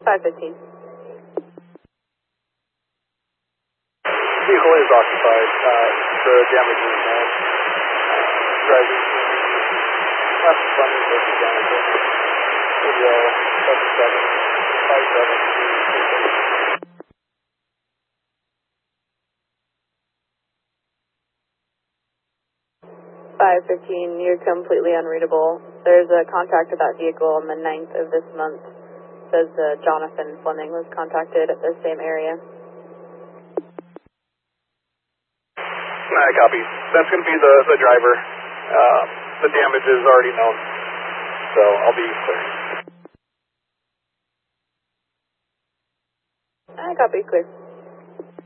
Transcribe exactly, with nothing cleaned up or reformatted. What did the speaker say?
five fifteen. Vehicle is occupied. Uh, the damage is known. Uh, driving left front is the damage. Video seven seven five seven two six eight. five fifteen, you're completely unreadable. There's a contact of that vehicle on the ninth of this month. It says uh, Jonathan Fleming was contacted at the same area. I copy. That's going to be the, the driver. Uh, the damage is already known, so I'll be clear. I copy, clear.